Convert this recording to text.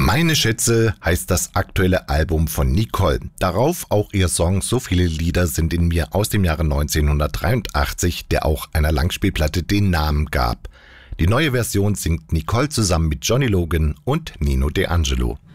Meine Schätze heißt das aktuelle Album von Nicole. Darauf auch ihr Song So viele Lieder sind in mir aus dem Jahre 1983, der auch einer Langspielplatte den Namen gab. Die neue Version singt Nicole zusammen mit Johnny Logan und Nino D'Angelo.